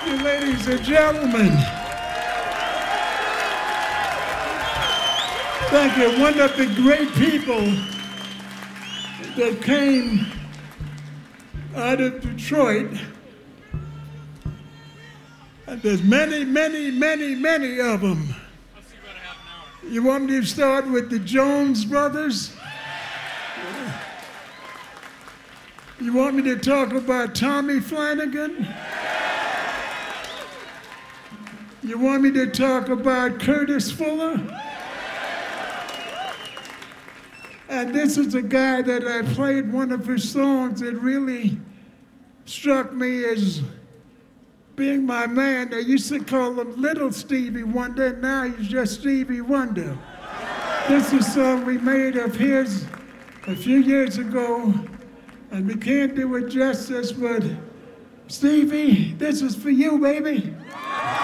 Thank you, ladies and gentlemen. Thank you. One of the great people that came out of Detroit, and there's many of them. You want me to start with the Jones brothers? You want me to talk about Tommy Flanagan? You want me to talk about Curtis Fuller? And this is a guy that I played one of his songs that really struck me as being my man. They used to call him Little Stevie Wonder, now he's just Stevie Wonder. This is a song we made of his a few years ago, and we can't do it justice, but Stevie, this is for you, baby.